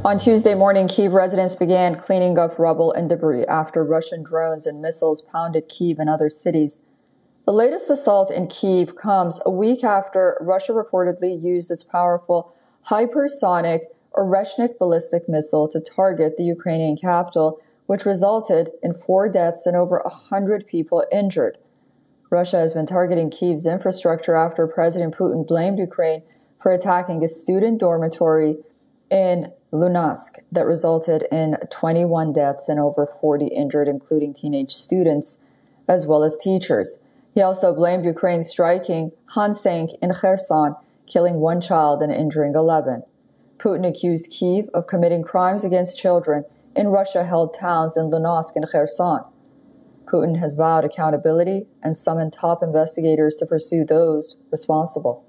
On Tuesday morning, Kyiv residents began cleaning up rubble and debris after Russian drones and missiles pounded Kyiv and other cities. The latest assault in Kyiv comes a week after Russia reportedly used its powerful hypersonic Oreshnik ballistic missile to target the Ukrainian capital, which resulted in 4 deaths and over 100 people injured. Russia has been targeting Kyiv's infrastructure after President Putin blamed Ukraine for attacking a student dormitory in Luhansk that resulted in 21 deaths and over 40 injured, including teenage students, as well as teachers. He also blamed Ukraine striking Hansenk in Kherson, killing 1 child and injuring 11. Putin accused Kyiv of committing crimes against children in Russia-held towns in Luhansk and Kherson. Putin has vowed accountability and summoned top investigators to pursue those responsible.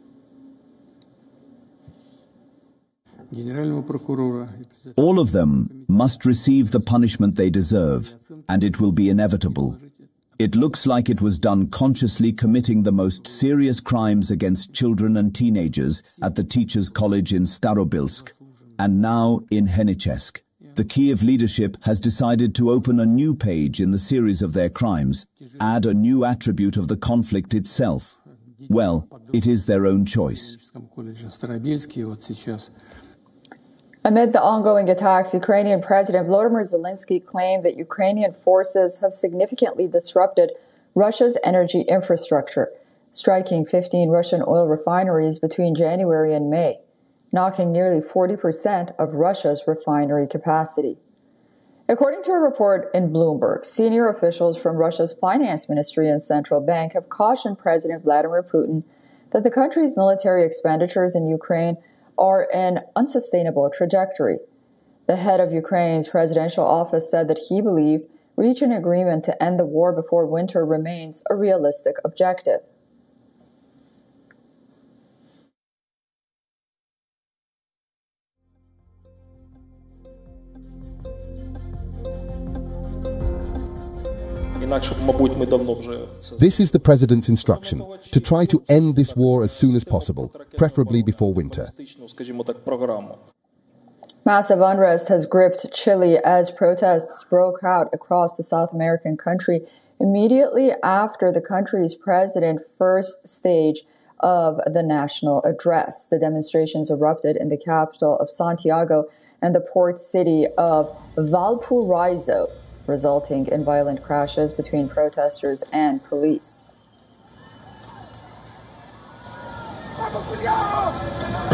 All of them must receive the punishment they deserve, and it will be inevitable. It looks like it was done consciously, committing the most serious crimes against children and teenagers at the Teachers' College in Starobilsk, and now in Henichesk. The Kyiv leadership has decided to open a new page in the series of their crimes, add a new attribute of the conflict itself. Well, it is their own choice. Amid the ongoing attacks, Ukrainian President Volodymyr Zelensky claimed that Ukrainian forces have significantly disrupted Russia's energy infrastructure, striking 15 Russian oil refineries between January and May, knocking nearly 40% of Russia's refinery capacity. According to a report in Bloomberg, senior officials from Russia's finance ministry and central bank have cautioned President Vladimir Putin that the country's military expenditures in Ukraine are an unsustainable trajectory. The head of Ukraine's presidential office said that he believed reaching an agreement to end the war before winter remains a realistic objective. This is the president's instruction, to try to end this war as soon as possible, preferably before winter. Massive unrest has gripped Chile as protests broke out across the South American country immediately after the country's president's first stage of the national address. The demonstrations erupted in the capital of Santiago and the port city of Valparaiso, resulting in violent crashes between protesters and police.